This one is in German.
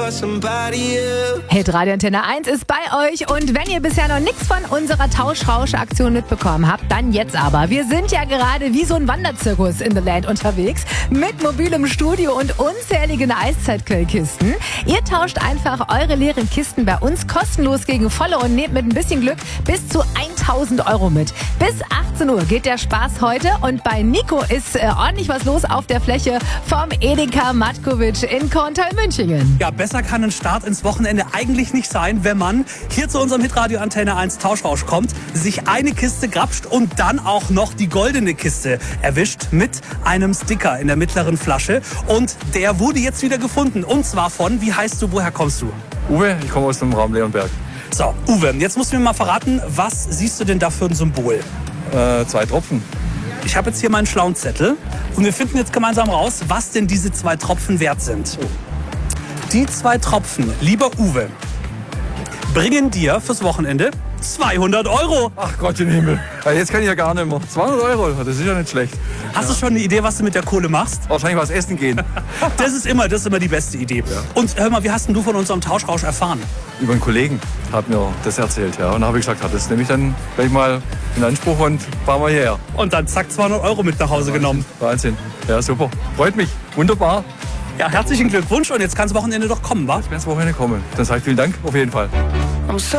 Hit Radio Antenne 1 ist bei euch und wenn ihr bisher noch nichts von unserer Tauschrausch-Aktion mitbekommen habt, dann jetzt aber. Wir sind ja gerade wie so ein Wanderzirkus in the Land unterwegs mit mobilem Studio und unzähligen Eiszeitkisten. Ihr tauscht einfach eure leeren Kisten bei uns kostenlos gegen volle und nehmt mit ein bisschen Glück bis zu 1.000 Euro mit. Bis 18 Uhr geht der Spaß heute und bei Nico ist ordentlich was los auf der Fläche vom Edeka Matkovic in Korntal-Münchingen. Ja, besser kann ein Start ins Wochenende eigentlich nicht sein, wenn man hier zu unserem Hitradio Antenne 1 Tauschrausch kommt, sich eine Kiste grapscht und dann auch noch die goldene Kiste erwischt mit einem Sticker in der mittleren Flasche. Und der wurde jetzt wieder gefunden. Und zwar von, wie heißt du, woher kommst du? Uwe, ich komme aus dem Raum Leonberg. So, Uwe, jetzt musst du mir mal verraten, was siehst du denn da für ein Symbol? 2 Tropfen. Ich habe jetzt hier meinen schlauen Zettel und wir finden jetzt gemeinsam raus, was denn diese 2 Tropfen wert sind. Die 2 Tropfen, lieber Uwe, bringen dir fürs Wochenende 200 Euro. Ach Gott im Himmel. Ja, jetzt kann ich ja gar nicht mehr. 200 Euro, das ist ja nicht schlecht. Hast du schon eine Idee, was du mit der Kohle machst? Wahrscheinlich was essen gehen. Das ist immer die beste Idee. Ja. Und hör mal, wie hast denn du von unserem Tauschrausch erfahren? Über einen Kollegen hat mir das erzählt. Ja. Und da habe ich gesagt, das nehme ich dann gleich mal in Anspruch und fahren wir hierher. Und dann zack, 200 Euro mit nach Hause genommen. Wahnsinn. Ja, super. Freut mich. Wunderbar. Ja, herzlichen Glückwunsch und jetzt kann das Wochenende doch kommen, wa? Jetzt kann das Wochenende kommen. Dann sage ich vielen Dank auf jeden Fall.